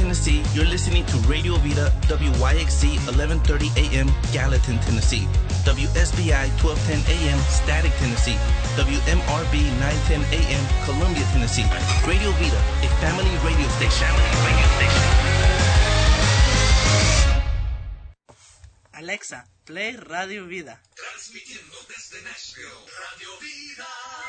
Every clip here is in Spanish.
Tennessee, you're listening to Radio Vida, WYXC 1130 AM, Gallatin, Tennessee. WSBI 1210 AM, Static, Tennessee. WMRB 910 AM, Columbia, Tennessee. Radio Vida, a family radio station. Alexa, play Radio Vida. Transmitiendo desde Nashville, Radio Vida.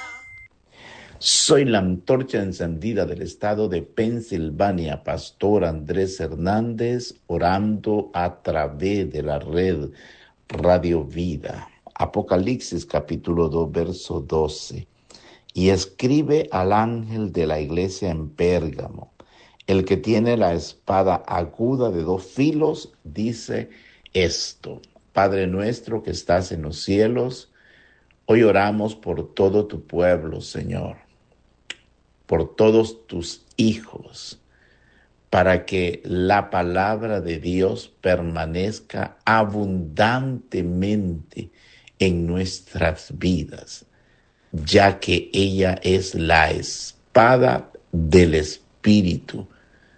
Soy la antorcha encendida del estado de Pensilvania, Pastor Andrés Hernández, orando a través de la red Radio Vida. Apocalipsis capítulo 2, verso 12. Y escribe al ángel de la iglesia en Pérgamo, el que tiene la espada aguda de 2 filos, dice esto: Padre nuestro que estás en los cielos, hoy oramos por todo tu pueblo, Señor, por todos tus hijos, para que la palabra de Dios permanezca abundantemente en nuestras vidas, ya que ella es la espada del Espíritu,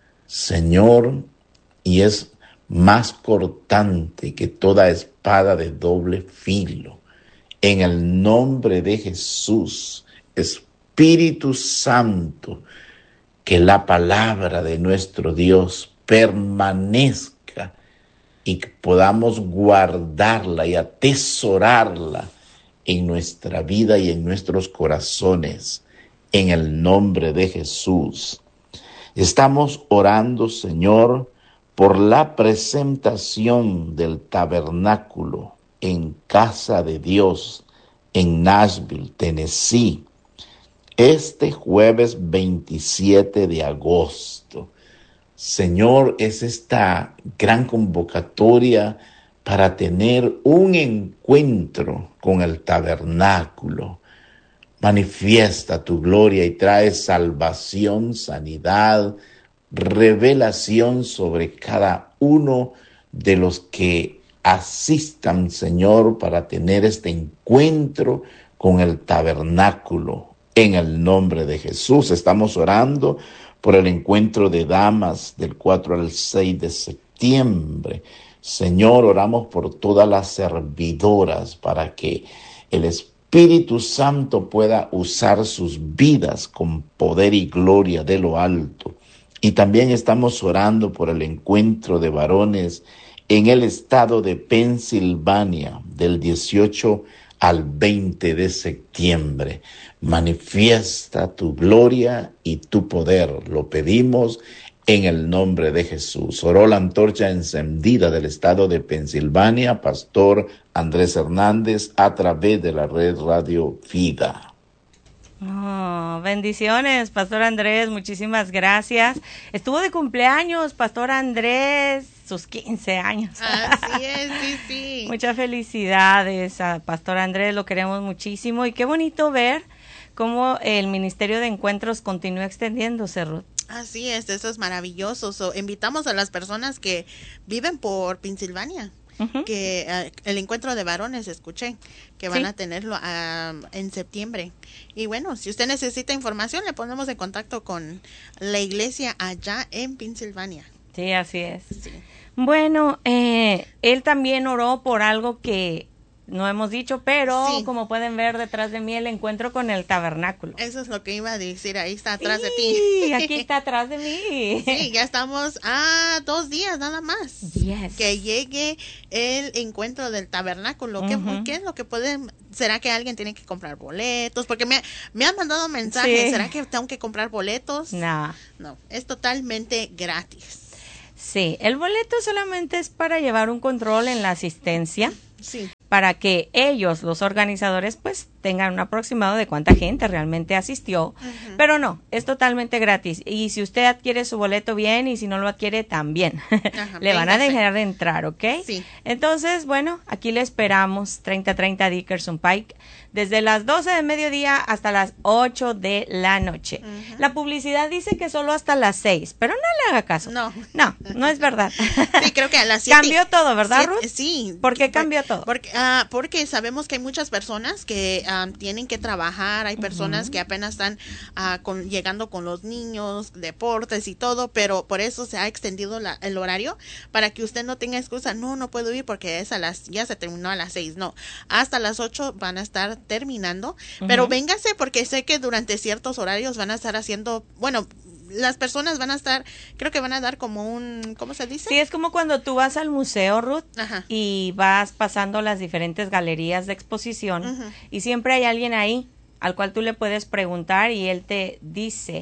Señor, y es más cortante que toda espada de doble filo. En el nombre de Jesús, Espíritu Santo, que la palabra de nuestro Dios permanezca y que podamos guardarla y atesorarla en nuestra vida y en nuestros corazones, en el nombre de Jesús. Estamos orando, Señor, por la presentación del tabernáculo en Casa de Dios en Nashville, Tennessee, este jueves 27 de agosto. Señor, es esta gran convocatoria para tener un encuentro con el tabernáculo. Manifiesta tu gloria y trae salvación, sanidad, revelación sobre cada uno de los que asistan, Señor, para tener este encuentro con el tabernáculo. En el nombre de Jesús estamos orando por el encuentro de damas del 4 al 6 de septiembre. Señor, oramos por todas las servidoras para que el Espíritu Santo pueda usar sus vidas con poder y gloria de lo alto. Y también estamos orando por el encuentro de varones en el estado de Pensilvania del 18 al 20 de septiembre. Manifiesta tu gloria y tu poder. Lo pedimos en el nombre de Jesús. Oró la antorcha encendida del estado de Pensilvania, Pastor Andrés Hernández, a través de la red Radio Vida. Oh, bendiciones, Pastor Andrés, muchísimas gracias. Estuvo de cumpleaños, Pastor Andrés, sus 15 años. Así es, sí. Muchas felicidades a Pastor Andrés, lo queremos muchísimo y qué bonito ver cómo el Ministerio de Encuentros continúa extendiéndose, Ruth. Así es, eso es maravilloso. Invitamos a las personas que viven por Pensilvania, que el encuentro de varones, escuché, que van a tenerlo en septiembre. Y bueno, si usted necesita información, le ponemos en contacto con la iglesia allá en Pensilvania. Sí, así es. Sí. Bueno, él también oró por algo que no hemos dicho, pero como pueden ver detrás de mí, el encuentro con el tabernáculo. Eso es lo que iba a decir, ahí está atrás de ti. Sí, aquí está atrás de mí. Sí, ya estamos a 2 días nada más. Yes. Que llegue el encuentro del tabernáculo. ¿Qué es lo que pueden? ¿Será que alguien tiene que comprar boletos? Porque me han mandado mensajes. Sí. ¿Será que tengo que comprar boletos? No, es totalmente gratis. Sí, el boleto solamente es para llevar un control en la asistencia. Sí. Para que ellos, los organizadores, pues tengan un aproximado de cuánta gente realmente asistió. Pero no, es totalmente gratis. Y si usted adquiere su boleto, bien, y si no lo adquiere, también. Le van a dejar de entrar, ¿ok? Sí. Entonces, bueno, aquí le esperamos, 3030 Dickerson Pike, desde las 12 de mediodía hasta las 8 de la noche. La publicidad dice que solo hasta las 6, pero no le haga caso. No es verdad. Sí, creo que a las 7. Cambió todo, ¿verdad, Ruth? Sí. ¿Por qué cambió todo? Porque sabemos que hay muchas personas que tienen que trabajar, hay personas que apenas están llegando con los niños, deportes y todo, pero por eso se ha extendido el horario para que usted no tenga excusa. No puedo ir porque ya se terminó a las 6. No, hasta las 8 van a estar terminando, pero véngase porque sé que durante ciertos horarios van a estar haciendo, bueno, las personas van a estar, creo que van a dar como un, ¿cómo se dice? Sí, es como cuando tú vas al museo, Ruth, y vas pasando las diferentes galerías de exposición y siempre hay alguien ahí al cual tú le puedes preguntar y él te dice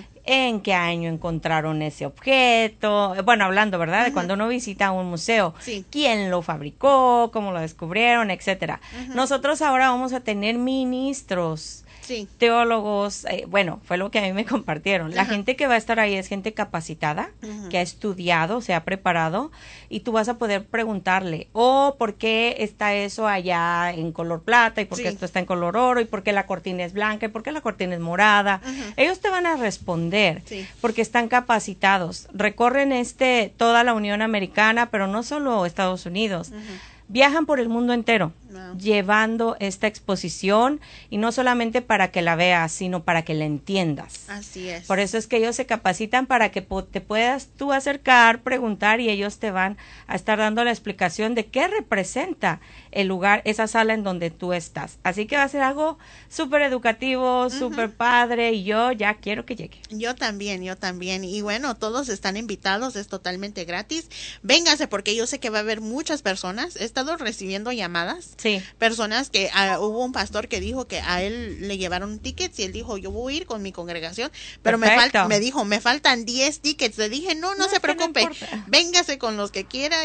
en qué año encontraron ese objeto, bueno, hablando, ¿verdad? De cuando uno visita un museo, quién lo fabricó, cómo lo descubrieron, etcétera. Nosotros ahora vamos a tener ministros, teólogos, bueno, fue lo que a mí me compartieron. La gente que va a estar ahí es gente capacitada, que ha estudiado, se ha preparado, y tú vas a poder preguntarle, ¿por qué está eso allá en color plata? ¿Y por qué esto está en color oro? ¿Y por qué la cortina es blanca? ¿Y por qué la cortina es morada? Ellos te van a responder, porque están capacitados. Recorren toda la Unión Americana, pero no solo Estados Unidos. Viajan por el mundo entero llevando esta exposición y no solamente para que la veas, sino para que la entiendas. Así es. Por eso es que ellos se capacitan para que te puedas tú acercar, preguntar y ellos te van a estar dando la explicación de qué representa el lugar, esa sala en donde tú estás. Así que va a ser algo súper educativo, súper padre y yo ya quiero que llegue. Yo también. Y bueno, todos están invitados, es totalmente gratis. Véngase porque yo sé que va a haber muchas personas. He estado recibiendo llamadas. Personas que hubo un pastor que dijo que a él le llevaron tickets y él dijo, yo voy a ir con mi congregación, pero me faltan 10 tickets. Le dije, no se preocupe, véngase con los que quiera.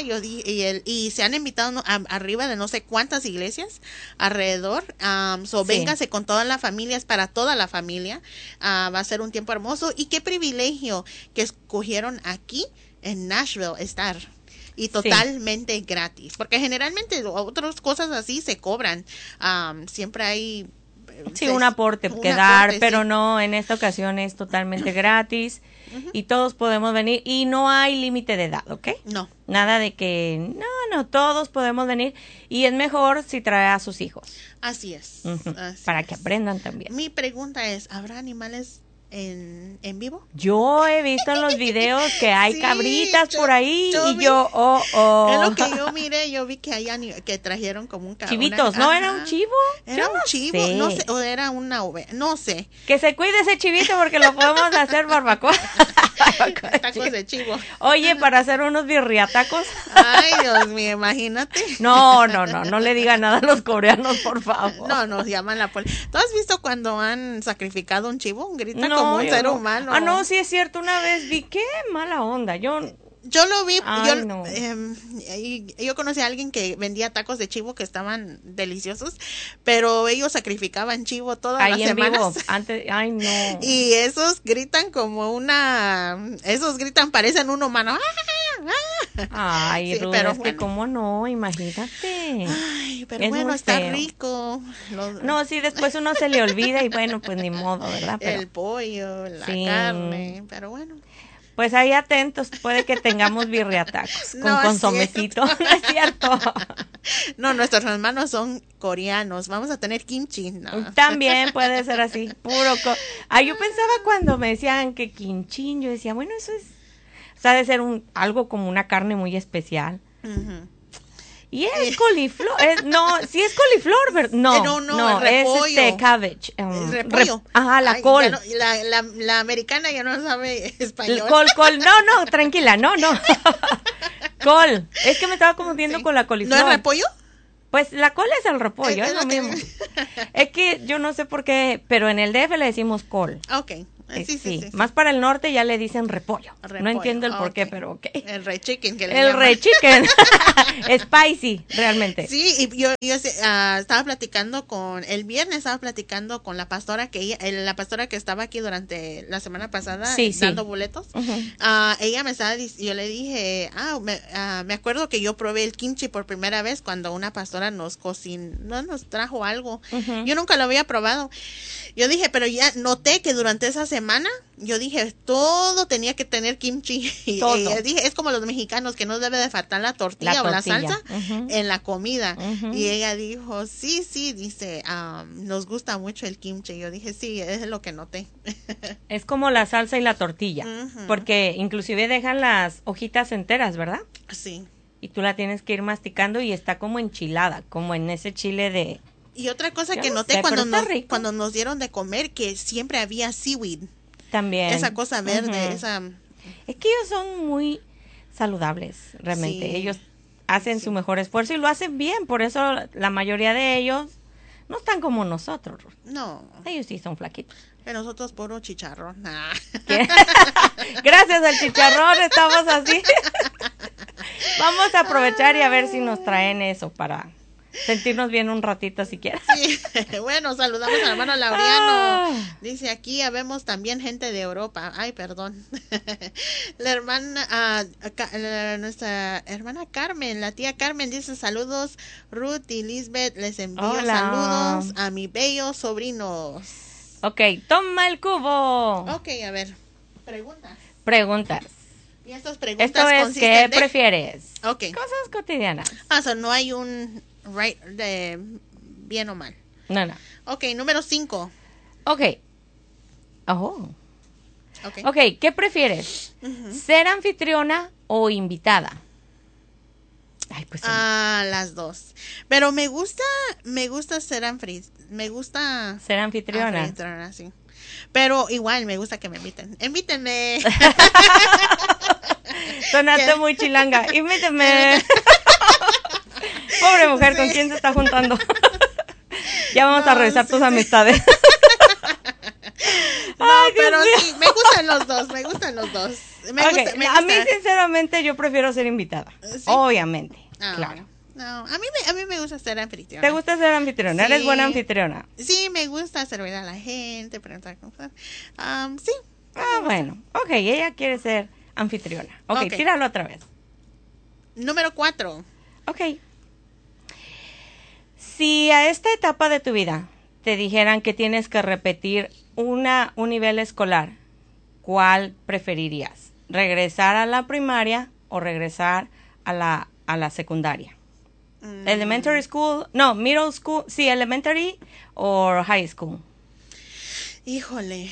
Y se han invitado arriba de no sé cuántas iglesias alrededor. Véngase con todas las familias, para toda la familia. Va a ser un tiempo hermoso y qué privilegio que escogieron aquí en Nashville estar. Y totalmente gratis, porque generalmente otras cosas así se cobran, siempre hay un aporte que dar, pero no, en esta ocasión es totalmente gratis y todos podemos venir y no hay límite de edad, ¿ok? No. Nada de que, no, todos podemos venir y es mejor si trae a sus hijos. Así es. Para que aprendan también. Mi pregunta es, ¿habrá animales en vivo? Yo he visto en los videos que hay cabritas por ahí Es lo que yo miré, yo vi que que trajeron como un chivitos, ¿no? ¿Era un chivo? Era un chivo, no sé, o era una oveja, no sé. Que se cuide ese chivito porque lo podemos hacer barbacoa. Tacos de chivo. Oye, para hacer unos birriatacos. Ay, Dios mío, imagínate. No le diga nada a los coreanos, por favor. No, nos llaman la policía. ¿Tú has visto cuando han sacrificado un chivo? Grita como un ser humano. No, sí es cierto, una vez vi, qué mala onda, yo lo vi, yo conocí a alguien que vendía tacos de chivo que estaban deliciosos, pero ellos sacrificaban chivo todas las semanas. Vivo, antes, no. Y esos gritan parecen un humano. Ay, Ruth, pero bueno. ¿Cómo no? Imagínate. Ay, pero bueno, está rico. No, sí, después uno se le olvida y bueno, pues ni modo, ¿verdad? Pero, el pollo, la carne, pero bueno. Pues ahí atentos, puede que tengamos birriatacos con consomecito, ¿no es cierto? No, nuestros hermanos son coreanos, vamos a tener kimchi. No. También puede ser así, yo pensaba cuando me decían que kimchi, yo decía, bueno, eso es, de ser algo como una carne muy especial. Y es coliflor, sí es coliflor, ¿verdad? No, repollo. Es cabbage. Repollo. La col. La americana ya no sabe español. Col, no, tranquila, no. Col, es que me estaba confundiendo con la coliflor. ¿No es repollo? Pues la col es el repollo, es lo mismo. Es que yo no sé por qué, pero en el DF le decimos col. Okay. Sí. Más para el norte ya le dicen repollo. No Repollo, entiendo el por qué, ok. pero ok. El rey chicken que le El llaman. rey chicken. Spicy, realmente. Sí, y yo estaba platicando el viernes estaba platicando con la pastora la pastora que estaba aquí durante la semana pasada dando boletos. Ella me estaba yo le dije, me acuerdo que yo probé el kimchi por primera vez cuando una pastora nos trajo algo. Yo nunca lo había probado. Yo dije, pero ya noté que durante esa semana, yo dije, todo tenía que tener kimchi. Y ella dije, es como los mexicanos, que no debe de faltar la tortilla o la salsa en la comida. Y ella dijo, sí, dice, nos gusta mucho el kimchi. Yo dije, sí, es lo que noté. Es como la salsa y la tortilla, porque inclusive dejan las hojitas enteras, ¿verdad? Sí. Y tú la tienes que ir masticando y está como enchilada, como en ese chile de... Y otra cosa Yo que no noté sé, cuando nos dieron de comer, que siempre había seaweed. También. Esa cosa verde, esa... Es que ellos son muy saludables, realmente. Sí. Ellos hacen su mejor esfuerzo y lo hacen bien. Por eso la mayoría de ellos no están como nosotros. No, Ellos sí son flaquitos. que nosotros puro chicharrón. ¿Qué? Gracias al chicharrón estamos así. Vamos a aprovechar y a ver si nos traen eso para sentirnos bien un ratito siquiera. Sí. Bueno, saludamos al hermano Laureano. Dice, aquí habemos también gente de Europa. Ay, perdón. La hermana, nuestra hermana Carmen, la tía Carmen dice, saludos Ruth y Lisbeth, les envío saludos a mis bellos sobrinos. Ok, toma el cubo. Ok, a ver, Preguntas. Y estas preguntas Esto es, consisten ¿qué prefieres? Ok. Cosas cotidianas. O sea, no hay un de bien o mal. No. Ok, número 5. Ok. Oh. Okay. Ok, ¿qué prefieres? ¿Ser anfitriona o invitada? Ay, pues las dos. Pero me gusta ser ser anfitriona. Sí. Pero igual me gusta que me inviten. Invítenme. Sonaste muy chilanga. Invíteme. Pobre mujer, ¿con quién se está juntando? Ya vamos a revisar tus amistades. No, ay, pero sí, me gustan los dos. Me gusta. A mí, sinceramente, yo prefiero ser invitada. ¿Sí? Obviamente, claro. No, a mí me gusta ser anfitriona. ¿Te gusta ser anfitriona? Sí. ¿Eres buena anfitriona? Sí, me gusta servir a la gente, preguntar cosas. Sí. Bueno. Ok, ella quiere ser anfitriona. Ok, tíralo otra vez. Número 4. Ok. Si a esta etapa de tu vida te dijeran que tienes que repetir un nivel escolar, ¿cuál preferirías? ¿Regresar a la primaria o regresar a la secundaria? Elementary school, no, middle school, sí, elementary o high school. Híjole,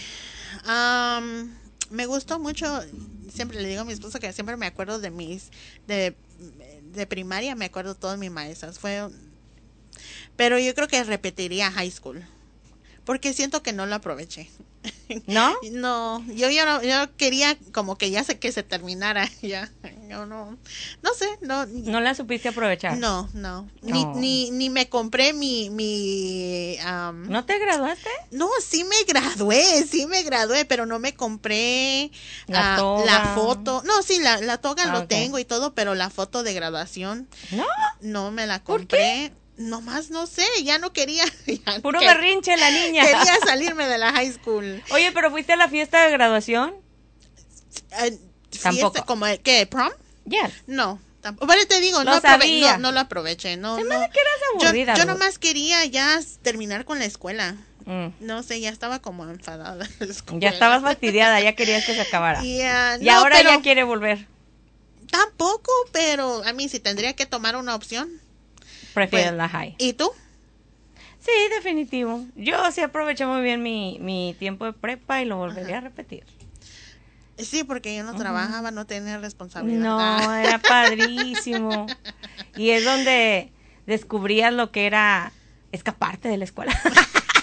me gustó mucho, siempre le digo a mi esposo que siempre me acuerdo de primaria, me acuerdo todas mis maestras, pero yo creo que repetiría high school, porque siento que no lo aproveché. ¿No? No, yo quería como que ya que se terminara, ya, yo no sé, no. ¿No la supiste aprovechar? No. Ni me compré mi ¿No te graduaste? No, sí me gradué, pero no me compré la foto. No, sí, la toga lo tengo y todo, pero la foto de graduación no me la compré. ¿Por qué? Nomás no sé, ya no quería. Puro berrinche la niña. Quería salirme de la high school. Oye, ¿pero fuiste a la fiesta de graduación? Tampoco. ¿Como qué? ¿Prom? Yes. No, tampoco. Pero te digo, no lo aproveché. No, se me hace que eras aburrida. Yo nomás quería ya terminar con la escuela. No sé, ya estaba como enfadada. Ya estabas fastidiada, ya querías que se acabara. Y ahora ya quiere volver. Tampoco, pero a mí si tendría que tomar una opción. Prefieres la high. ¿Y tú? Sí, definitivo. Yo sí aproveché muy bien mi tiempo de prepa y lo volvería a repetir. Sí, porque yo no trabajaba, no tenía responsabilidad. No, era padrísimo. Y es donde descubrías lo que era escaparte de la escuela.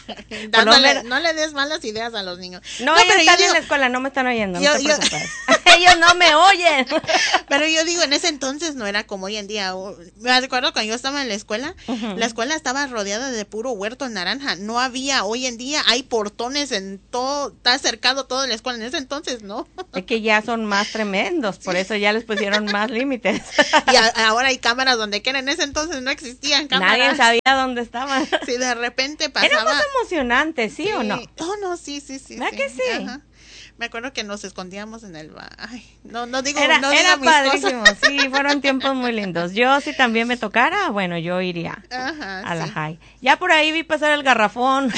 No le des malas ideas a los niños. No, pero ellos están yo en digo, la escuela, no me están oyendo, yo- no te yo- preocupes. Ellos no me oyen. pero yo digo, en ese entonces no era como hoy en día. Me acuerdo cuando yo estaba en la escuela estaba rodeada de puro huerto naranja. No había, hoy en día hay portones en todo, está cercado toda la escuela. En ese entonces no. Es que ya son más tremendos, por eso ya les pusieron más límites. Y ahora hay cámaras donde quiera. En ese entonces no existían cámaras. Nadie sabía dónde estaban. Si de repente Era pasaba. más emocionante, ¿sí o no? Oh, no, sí. ¿Verdad que sí? Ajá. Me acuerdo que nos escondíamos en el bar. Ay, no digo, Era no diga mis padrísimo, cosas. sí, fueron tiempos muy lindos. Yo, si también me tocara, bueno, yo iría Ajá, a la sí. high. Ya por ahí vi pasar el garrafón.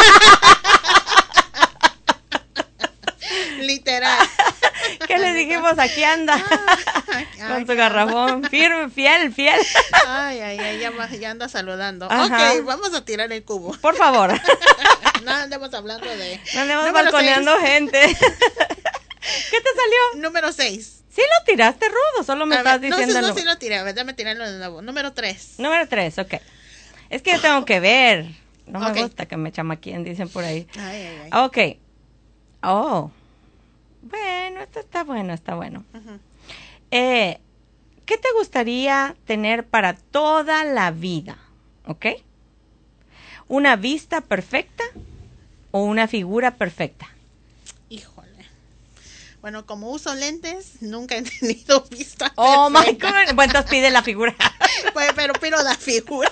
Literal. ¿Qué le dijimos? Aquí anda. Con su garrafón, firme, fiel. Ay, ya anda saludando. Ajá. Ok, vamos a tirar el cubo. Por favor. No andemos hablando de... No andemos Número balconeando 6. gente. ¿Qué te salió? Número 6. Sí lo tiraste rudo, solo me estás diciendo. No, sí lo tiré. A ver, déjame tirarlo de nuevo. Número 3. Número 3, ok. Es que yo tengo que ver. No me Ok. gusta que me chamaquien, dicen por ahí. Ay. Ok. Oh. Bueno, esto está bueno. ¿Qué te gustaría tener para toda la vida? ¿Ok? ¿Una vista perfecta o una figura perfecta? Híjole. Bueno, como uso lentes, nunca he tenido vista. Oh, my perfecta. God. Bueno, entonces pide la figura. Pues, pero la figura.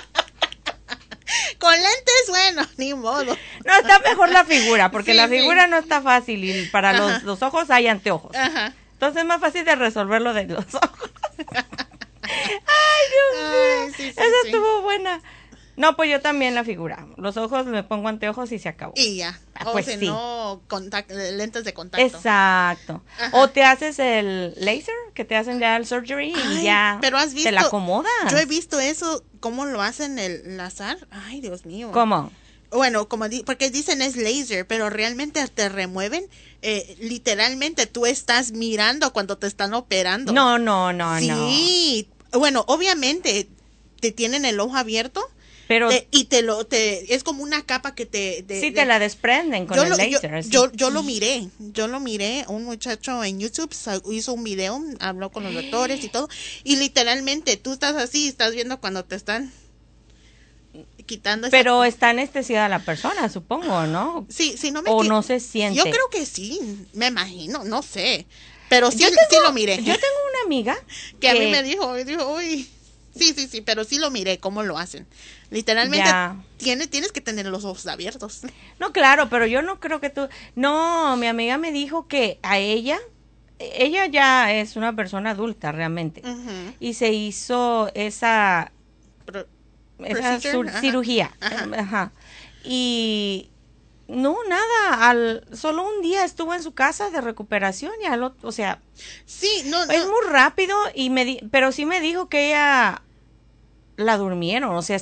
Con lentes, bueno, ni modo. No, está mejor la figura, porque Sí, la sí. figura no está fácil y para Ajá. los ojos hay anteojos. Ajá. Entonces es más fácil de resolver lo de los ojos. Ay, Dios mío. Ay, sí, Esa sí. estuvo buena. No, pues yo también la figura. Los ojos me pongo anteojos y se acabó. Y ya. Ah, O pues si sí. no, lentes de contacto. Exacto. Ajá. O te haces el laser, que te hacen ya el surgery y Ay, ya pero has visto, te la acomodas. Yo he visto eso, cómo lo hacen el láser. Ay, Dios mío. ¿Cómo? Bueno, porque dicen es laser, pero realmente te remueven. Literalmente tú estás mirando cuando te están operando. No. Sí. Bueno, obviamente te tienen el ojo abierto. Pero Y es como una capa que sí te la desprenden con el laser. sí. Yo lo miré, un muchacho en YouTube hizo un video, habló con los doctores y todo, y literalmente tú estás así, estás viendo cuando te están quitando esa- Pero está anestesiada la persona, supongo, ¿no? sí, no o no se siente. Yo creo que sí, me imagino, no sé, pero sí, Yo sí tengo- lo miré. Yo tengo una amiga que a mí me dijo, uy, sí, pero sí lo miré, cómo lo hacen. Literalmente Ya. tienes que tener los ojos abiertos. No, claro, pero yo no creo que tú... No, mi amiga me dijo que a ella ya es una persona adulta realmente, Ujú. y se hizo esa Procedure, ajá. cirugía. Ajá. Ajá. Y no, nada, solo un día estuvo en su casa de recuperación y o sea, Sí, no, es muy rápido pero sí me dijo que ella la durmieron, o sea,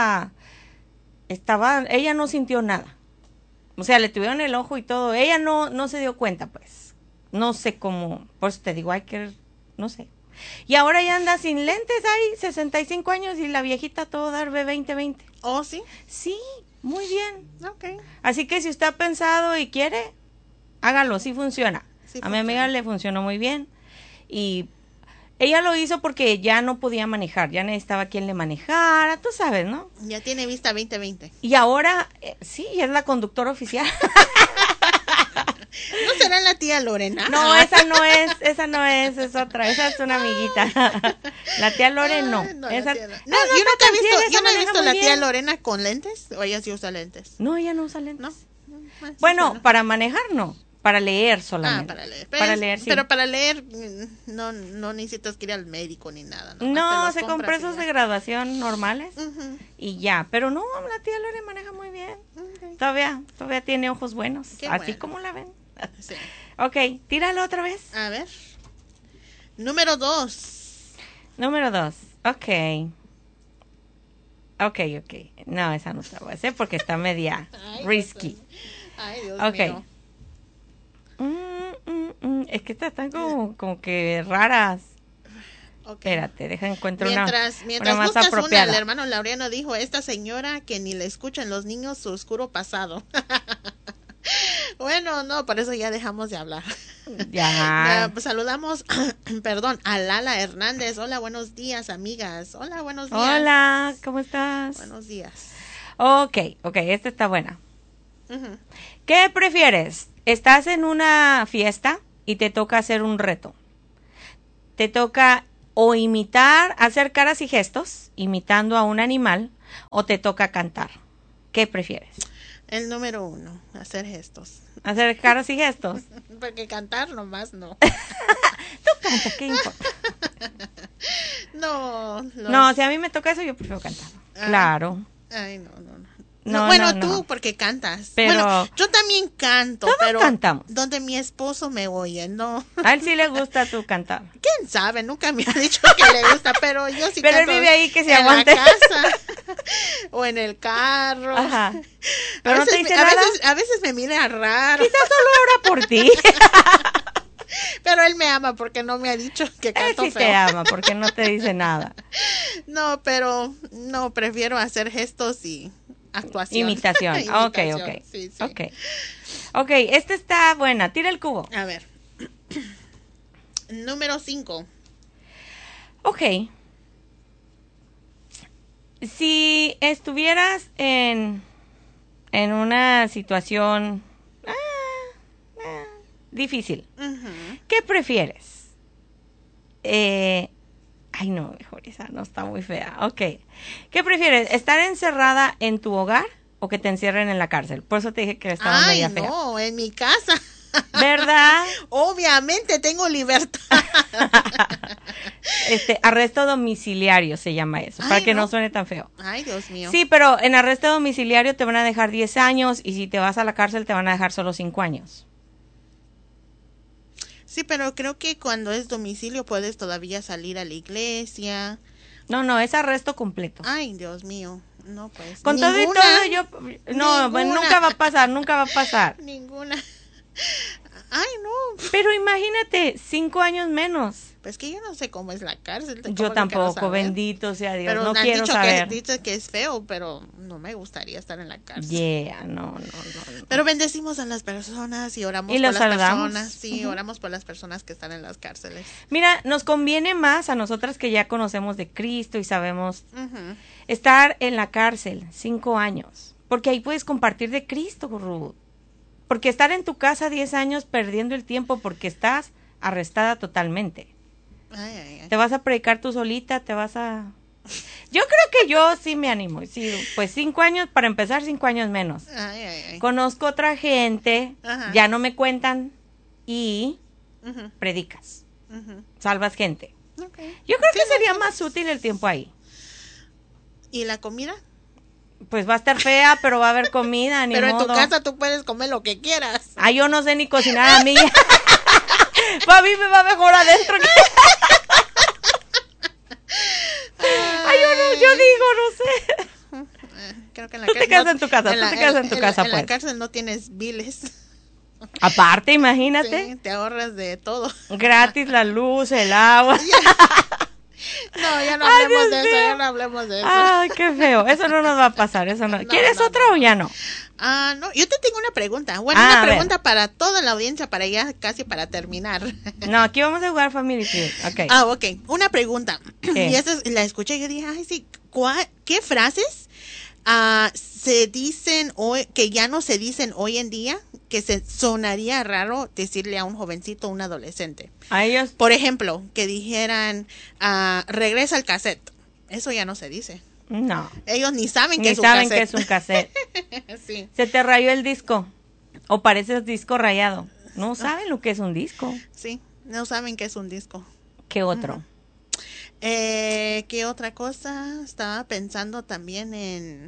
ella no sintió nada. O sea, le tuvieron el ojo y todo. Ella no se dio cuenta, pues. No sé cómo, por eso te digo, no sé. Y ahora ya anda sin lentes, hay 65 años y la viejita todo dar 20-20. Oh, sí. Sí, muy bien. Ok. Así que si usted ha pensado y quiere, hágalo, sí funciona. Sí A mi funciona. amiga le funcionó muy bien y ella lo hizo porque ya no podía manejar, ya necesitaba quien le manejara, tú sabes, ¿no? Ya tiene vista 20/20. Y ahora, sí, es la conductora oficial. ¿No será la tía Lorena? No, esa no es, es otra, esa es una amiguita. La tía Lore no. Ay, no, Esa, la tía Lore- no, yo está nunca tan he visto, ciega, yo esa no he maneja visto muy la tía bien. Lorena con lentes, o ella sí usa lentes. No, ella no usa lentes. ¿No? Sí, Bueno, para manejar no, para leer solamente. para leer. Para leer, sí. Pero para leer no necesitas que ir al médico ni nada. No, se compra esos de graduación normales Ujú. y ya. Pero no, la tía Lore maneja muy bien. Ok. Todavía tiene ojos buenos, Qué así bueno. como la ven. Sí. Ok, tíralo otra vez. A ver. Número 2. Número 2. Ok. No, esa no te la voy a hacer porque está media risky. Ay, Dios Ok. mío. Es que estas están como que raras. Ok. Espérate, deja encuentro Mientras una más buscas apropiada. el hermano Laureano dijo, esta señora que ni le escuchan los niños su oscuro pasado. Bueno, no, por eso ya dejamos de hablar. Ya. Pues saludamos, perdón, a Lala Hernández. Hola, buenos días, amigas. Hola, buenos días. Hola, ¿cómo estás? Buenos días. Ok, esta está buena. Ujú. ¿Qué prefieres? Estás en una fiesta y te toca hacer un reto. Te toca o imitar, hacer caras y gestos, imitando a un animal, o te toca cantar. ¿Qué prefieres? El número 1, hacer gestos. ¿Hacer caras y gestos? Porque cantar nomás no. Tú canta, ¿qué importa? No. No, si a mí me toca eso, yo prefiero cantar. Ah. Claro. Ay, no. No, Bueno, no, tú no. porque cantas. Pero- Bueno, yo también canto, Todos pero cantamos. donde mi esposo me oye, no. A él sí le gusta tu cantar. ¿Quién sabe? Nunca me ha dicho que le gusta, pero yo sí Pero él canto vive ahí, que se en aguante. la casa o en el carro. Ajá. A Pero no te veces, dice nada. a veces me mira raro, Quizás solo ora por ti. pero él me ama porque no me ha dicho que Él canto sí te feo. ama porque no te dice nada. No, pero no, prefiero hacer gestos y actuación. Imitación. Ok. Sí. Ok, esta está buena. Tira el cubo. A ver. Número 5. Ok. Si estuvieras en una situación difícil, ¿qué prefieres? Ay, no, mejor esa no está muy fea. Ok. ¿Qué prefieres? ¿Estar encerrada en tu hogar o que te encierren en la cárcel? Por eso te dije que estaba Ay, media fea. no, en mi casa. ¿Verdad? Obviamente tengo libertad. Arresto domiciliario se llama eso, Ay, para que no no. suene tan feo. Ay, Dios mío. Sí, pero en arresto domiciliario te van a dejar 10 años y si te vas a la cárcel te van a dejar solo 5 años. Sí, pero creo que cuando es domicilio puedes todavía salir a la iglesia. No, es arresto completo. Ay, Dios mío. No, pues. Con todo y todo, No, bueno, Ninguna. nunca va a pasar. Ninguna. Ay, no. Pero imagínate, 5 años menos. Pues que yo no sé cómo es la cárcel. ¿cómo Yo lo quiero tampoco, saber? bendito sea Dios, Pero no me han quiero dicho saber. dice que es feo, pero no me gustaría estar en la cárcel. Yeah, no. Pero bendecimos a las personas y oramos Y por los las saludamos. personas. Sí, oramos por las personas que están en las cárceles. Mira, nos conviene más a nosotras que ya conocemos de Cristo y sabemos Ujú. estar en la cárcel 5 años, porque ahí puedes compartir de Cristo, Ruth. Porque estar en tu casa 10 años perdiendo el tiempo porque estás arrestada totalmente. Ay. Te vas a predicar tú solita, te vas a... Yo creo que yo sí me animo. Sí, pues 5 años, para empezar, 5 años menos. Ay. Conozco otra gente, Ajá. ya no me cuentan y Ujú, predicas, ujú. salvas gente. Ok. Yo creo que Sí, sería no, más útil el tiempo ahí. ¿Y la comida? Pues va a estar fea, pero va a haber comida, ni Pero en modo. tu casa tú puedes comer lo que quieras. Ah, yo no sé ni cocinar a mí. A mí me va mejor adentro que... Ay, yo digo, no sé. Creo que en la Tú te cárcel quedas no- en tu casa, tú te quedas en tu casa, En la pues. cárcel no tienes biles. Aparte, imagínate, Sí, te ahorras de todo. gratis la luz, el agua. No, ya no Ay, hablemos Dios de eso, mío. ya no hablemos de eso. Ay, qué feo. Eso no nos va a pasar, eso no. No, ¿Quieres no, otra no. o ya no? No, yo te tengo una pregunta. Bueno, Ah, una a ver. pregunta para toda la audiencia, para ya casi para terminar. No, aquí vamos a jugar Family Feud. Ok. Ok. Una pregunta. ¿Qué? Y esta la escuché y yo dije, ay, sí, ¿qué frases se dicen hoy, que ya no se dicen hoy en día, que se sonaría raro decirle a un jovencito o un adolescente? A ellos, Por ejemplo, que dijeran, regresa al cassette. Eso ya no se dice. no. Ellos ni saben que Ni es un saben que cassette. es un cassette. Sí. Se te rayó el disco. O pareces disco rayado. No saben lo que es un disco. Sí, no saben que es un disco. ¿Qué otro? ¿Qué otra cosa? Estaba pensando también en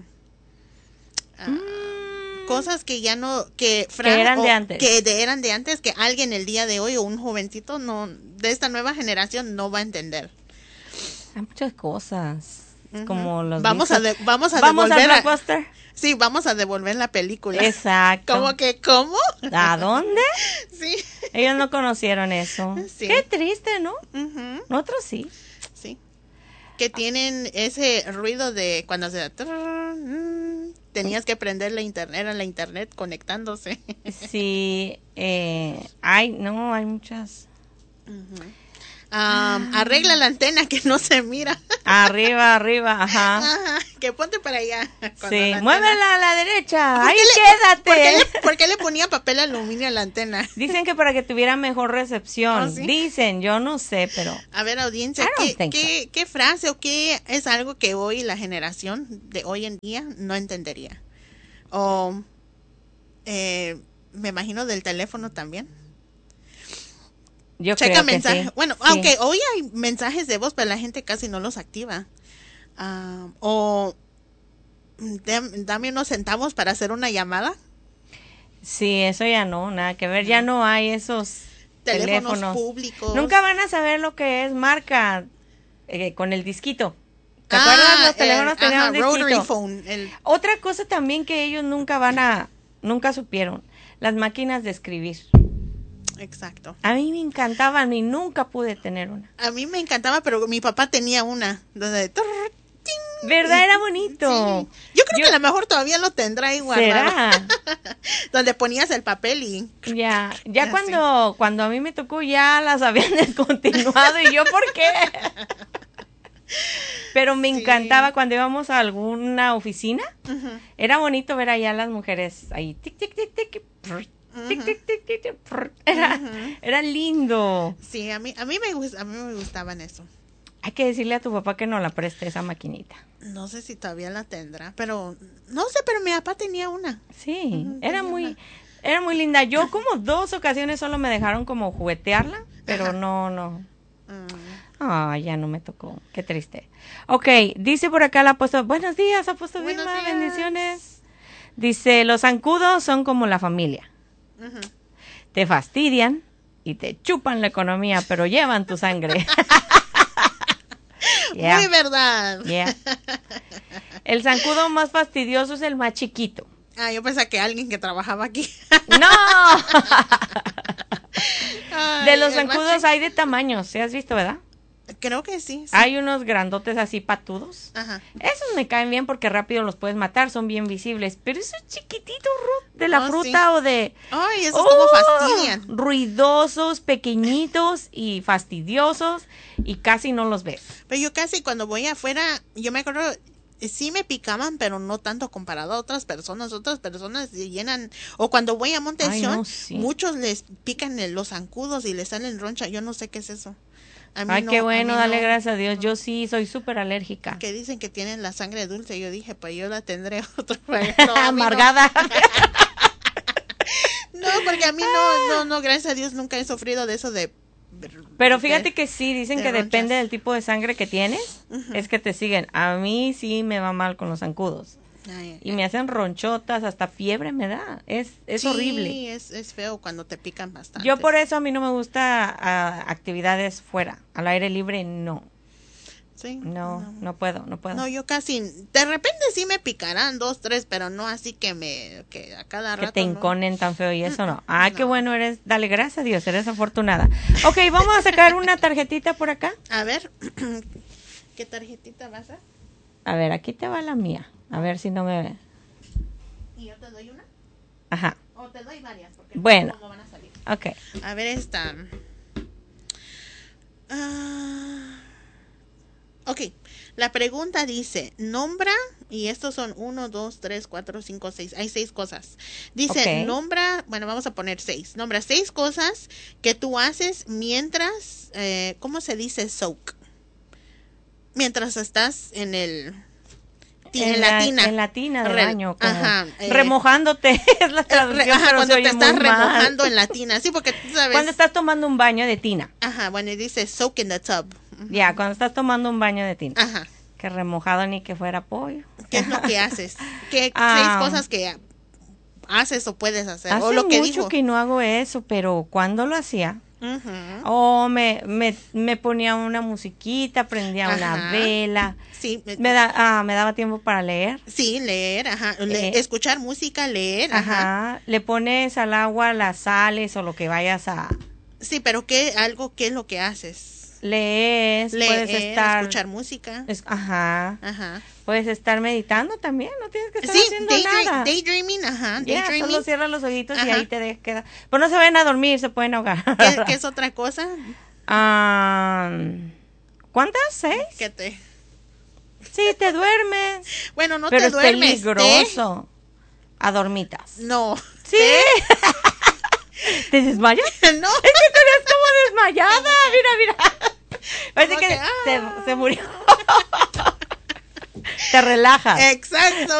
cosas que ya no, que eran de antes. eran de antes, que alguien el día de hoy o un jovencito no, de esta nueva generación no va a entender. Hay muchas cosas. Es Ujú. como los Vamos a discos. vamos a Vamos devolver a Blockbuster. sí, vamos a devolver la película. Exacto. ¿Cómo que cómo? ¿A dónde? Sí. Ellos no conocieron eso. Sí. Qué triste, ¿no? Ujú. Nosotros sí. que tienen ese ruido de cuando se tenías que prender la internet, era la internet conectándose. Sí, hay muchas. Arregla la antena que no se mira. Arriba, ajá. Ajá, que ponte para allá. Sí, muévela a la derecha, ahí quédate. ¿Por qué le ponía papel aluminio a la antena? Dicen que para que tuviera mejor recepción. ¿Oh, sí? Dicen, yo no sé, pero... A ver, audiencia, ¿qué frase o qué es algo que hoy la generación de hoy en día no entendería? O me imagino del teléfono también. Yo Checa creo que mensaje. sí. Bueno, Sí. aunque hoy hay mensajes de voz, pero la gente casi no los activa. Dame unos centavos para hacer una llamada. Sí, eso ya no, nada que ver. Ya no hay esos Teléfonos públicos. Nunca van a saber lo que es marca con el disquito. ¿Te acuerdas? Los teléfonos tenían un disquito. Rotary phone. Otra cosa también que ellos nunca supieron, las máquinas de escribir. Exacto. A mí me encantaban y nunca pude tener una. A mí me encantaba, pero mi papá tenía una. Donde, ¿Verdad? Era bonito. Sí. Yo creo que a lo mejor todavía lo tendrá ahí guardado. ¿Será? Donde ponías el papel y... Ya Así. cuando a mí me tocó ya las habían descontinuado y yo, ¿por qué? Pero me encantaba cuando íbamos a alguna oficina. Era bonito ver allá a las mujeres ahí. Tic, tic, tic, tic. Tic, tic, tic, tic, tic. Era lindo. Sí, a mí me gustaban eso. Hay que decirle a tu papá que no la preste esa maquinita. No sé si todavía la tendrá, pero no sé, pero mi papá tenía una. Sí, era muy linda. Yo como 2 ocasiones solo me dejaron como juguetearla, pero no. Ya no me tocó. Qué triste. Ok, dice por acá el apóstol. Buenos días, apóstol Buenos Vilma, días. bendiciones. Dice, los zancudos son como la familia. Te fastidian y te chupan la economía, pero llevan tu sangre. Yeah. Muy verdad. Yeah. El zancudo más fastidioso es el más chiquito. Yo pensé que alguien que trabajaba aquí. ¡No! Ay, De los el más zancudos hay de tamaños, ¿sí has visto, verdad? Creo que sí. Hay unos grandotes así patudos. Ajá. Esos me caen bien porque rápido los puedes matar, son bien visibles. Pero esos chiquititos de la fruta sí. o de... Ay, esos como fastidian. Ruidosos, pequeñitos y fastidiosos y casi no los ves. Pero yo casi cuando voy afuera, yo me acuerdo, sí me picaban, pero no tanto comparado a otras personas. Otras personas se llenan, o cuando voy a Montesión, muchos les pican los zancudos y les salen roncha. Yo no sé qué es eso. Qué bueno, dale gracias a Dios. Yo sí soy súper alérgica. Que dicen que tienen la sangre dulce. Yo dije, pues yo la tendré otra amargada. No, porque a mí no, gracias a Dios nunca he sufrido de eso de... Pero fíjate que sí, dicen que ronchas. depende del tipo de sangre que tienes, es que te siguen. A mí sí me va mal con los zancudos. Y me hacen ronchotas, hasta fiebre me da. Es horrible. Sí, es feo cuando te pican bastante. Yo por eso a mí no me gusta actividades fuera, al aire libre, no. Sí. No puedo. No, yo casi, de repente sí me picarán 2, 3, pero no así que a cada rato. Que te enconen tan feo y eso no. Qué No. bueno eres, dale gracias a Dios, eres afortunada. Ok, vamos a sacar una tarjetita por acá. A ver, ¿qué tarjetita vas a? A ver, aquí te va la mía. A ver si no me ve. ¿Y yo te doy una? Ajá. O te doy varias, porque Bueno. no van a salir. Ok. A ver esta. Ok, la pregunta dice, nombra, y estos son 1, 2, 3, 4, 5, 6, hay 6 cosas. Dice, Ok. nombra, bueno, vamos a poner 6. Nombra 6 cosas que tú haces mientras, ¿cómo se dice soak? Mientras estás en la tina. En la tina de baño. Como Ajá, remojándote, es la traducción, pero cuando se te oye estás muy mal. remojando en la tina, sí, porque tú sabes. Cuando estás tomando un baño de tina. Ajá, bueno, y dice soak in the tub. Ya, cuando estás tomando un baño de tina. Ajá. Que remojado ni que fuera pollo. ¿Qué es lo que haces? ¿Qué 6 cosas que haces o puedes hacer? Hace O lo que mucho dijo. que no hago eso, pero cuando lo hacía, me ponía una musiquita, prendía una Ajá. vela. Sí, Me daba tiempo para leer. sí, leer, ajá, escuchar música, leer, ajá. Le pones al agua las sales o lo que vayas a... Sí, pero ¿qué es lo que haces? Lees, puedes estar... escuchar música. Ajá. Ajá. Puedes estar meditando también, no tienes que estar Sí, haciendo nada. daydreaming, ajá, Ya, daydreaming. solo cierra los ojitos y Ajá. ahí te queda. Pues no se vayan a dormir, se pueden ahogar. ¿Qué es otra cosa? ¿Cuántas? 6? Que te... Sí, te duermes. Bueno, no pero te es duermes. peligroso. A dormitas. No. Sí. ¿Te desmayas? No. Es que te ves como desmayada. Mira. Parece Como que que, se murió. Te relajas. Exacto,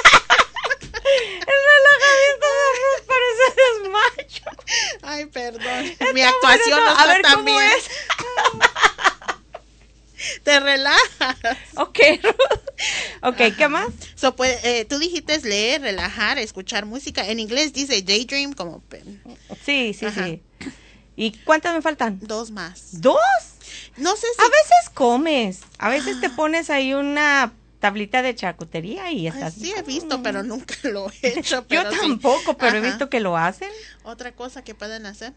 El relajamiento de Ruth parece desmayo. Ay, perdón. Mi actuación bueno, no a está ver, tan ¿cómo bien. es? Te relajas. Ok, Ruth. Ok, ¿qué más? Tú dijiste leer, relajar, escuchar música. En inglés dice daydream como... Sí. Ajá. ¿Y cuántas me faltan? 2 más. 2. No sé si... A veces comes. A veces te pones ahí una tablita de charcutería y Ay, estás... sí he visto, pero nunca lo he hecho. Yo Pero sí. tampoco, pero he Ajá. visto que lo hacen. Otra cosa que pueden hacer.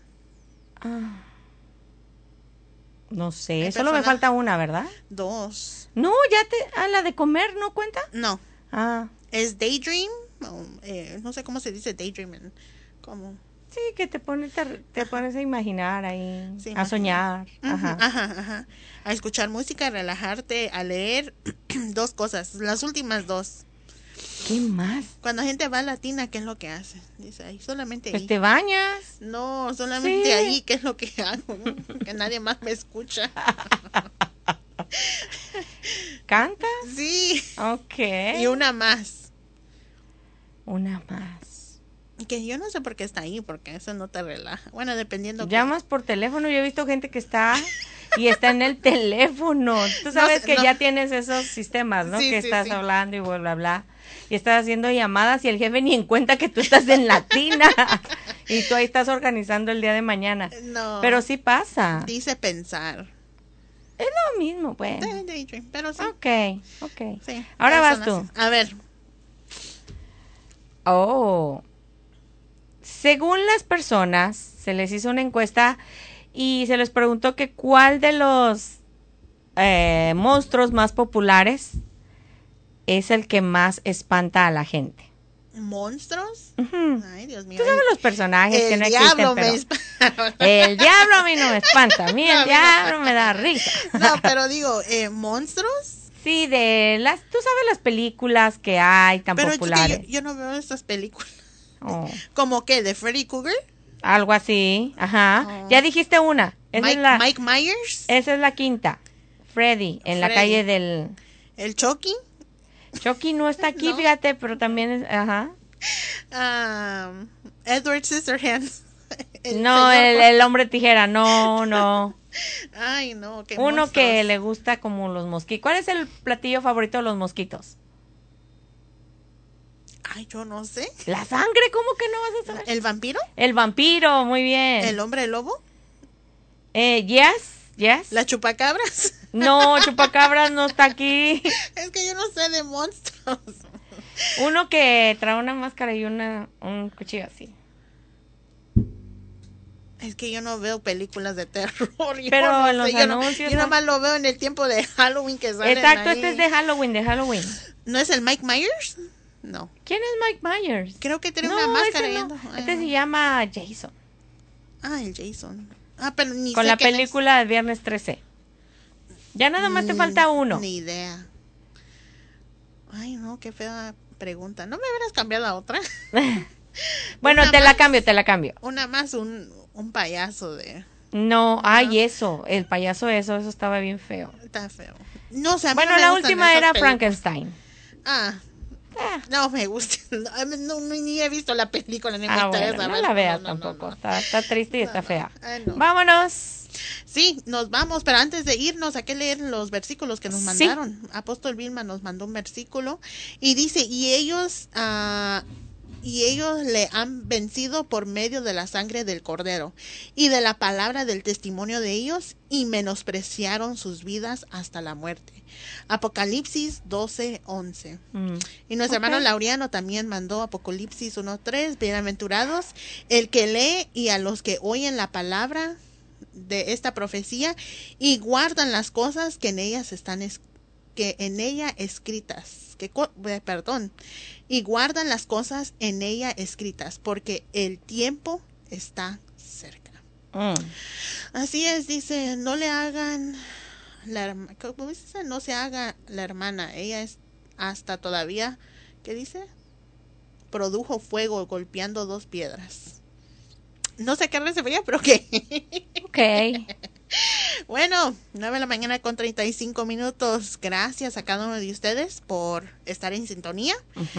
No sé, Hay solo me personas- falta una, ¿verdad? 2. No, la de comer no cuenta. No. Ah, Es daydream. No sé cómo se dice daydream. ¿Cómo? sí, que te pones a imaginar ahí, Sí, a soñar. Ujú, Ajá. ajá. A escuchar música, a relajarte, a leer. 2 cosas. Las últimas 2. ¿Qué más? Cuando gente va a la tina, ¿qué es lo que hace? Dice, ahí solamente Pues ahí. te bañas. No, solamente Sí. ahí, ¿qué es lo que hago? Que nadie más me escucha. ¿Cantas? Sí. Ok. Y una más. Una más. Que yo no sé por qué está ahí, porque eso no te relaja. Bueno, dependiendo. Llamas por teléfono. Yo he visto gente que está y está en el teléfono. Tú sabes sé, que no. ya tienes esos sistemas, ¿no? Sí, Que sí, estás sí. hablando y bla, bla, bla. Y estás haciendo llamadas y el jefe ni en cuenta que tú estás en la tina. Y tú ahí estás organizando el día de mañana. No. Pero sí pasa. Dice pensar. Es lo mismo, pues. Daydream, pero sí. Ok. Sí, Ahora pero vas son tú. así. A ver. Oh. Según las personas, se les hizo una encuesta y se les preguntó que cuál de los monstruos más populares es el que más espanta a la gente. ¿Monstruos? Ujú. Ay, Dios mío. Tú sabes los personajes que El no diablo existen, me pero el diablo a mí no me espanta, a mí No, a el mí no. diablo me da risa. No, pero digo, ¿monstruos? Sí, tú sabes las películas que hay tan Pero es que populares. yo no veo estas películas. Oh, ¿Como qué? ¿De Freddy Krueger? algo así, ajá. Oh. Ya dijiste una. Mike Myers? Esa es la quinta. Freddy, en la Freddy. calle del... ¿El Chucky? Chucky no está aquí, No. fíjate, pero también es... Ajá. Edward Scissorhands. No, señor- el hombre tijera, no. Ay, no, qué Uno monstruos. que le gusta como los mosquitos. ¿Cuál es el platillo favorito de los mosquitos? Ay, yo no sé. La sangre, ¿cómo que no vas a saber? ¿El vampiro? El vampiro, muy bien. ¿El hombre lobo? Yes. ¿Las chupacabras? No, chupacabras no está aquí. Es que yo no sé de monstruos. Uno que trae una máscara y un cuchillo así. Es que yo no veo películas de terror. Yo Pero no en los sé, yo no- anuncios, Yo ¿no? nomás lo veo en el tiempo de Halloween que salen Exacto, ahí. este es de Halloween. ¿No es el Mike Myers? No. ¿Quién es Mike Myers? Creo que tiene No, una máscara. ese y no. ando- Este se llama Jason. Ah, el Jason. Ah, pero ni Con sé la quién es. película del Viernes 13. Ya nada más te falta uno. Ni idea. Ay, no, qué fea pregunta. ¿No me hubieras cambiado a otra? Bueno, Una te la más. cambio. Una más, un payaso de... No, ay, eso, el payaso eso estaba bien feo. Está feo. No, o sea, a mí Bueno, no me la gustan última esas era películas. Frankenstein. Ah, Ah, no me gusta. No, ni he visto la película, ni me bueno, interesa. no ver. la veas No, no, tampoco. no. Está triste y está fea. Ay, no. Vámonos. Sí, nos vamos, pero antes de irnos, hay que leer los versículos que nos Sí. mandaron. Apóstol Vilma nos mandó un versículo y dice, y ellos le han vencido por medio de la sangre del Cordero y de la palabra del testimonio de ellos y menospreciaron sus vidas hasta la muerte. Apocalipsis 12:11. Y nuestro Ok. hermano Laureano también mandó Apocalipsis 1:3, bienaventurados el que lee y a los que oyen la palabra de esta profecía y guardan las cosas que en ellas están escritas. Y guardan las cosas en ella escritas, porque el tiempo está cerca. Así es, dice, no le hagan ¿cómo dice? No se haga la hermana. Ella es hasta todavía, ¿qué dice? Produjo fuego golpeando 2 piedras. No sé qué refería, pero ¿qué? Ok. Bueno, 9:35 a.m. Gracias a cada uno de ustedes por estar en sintonía.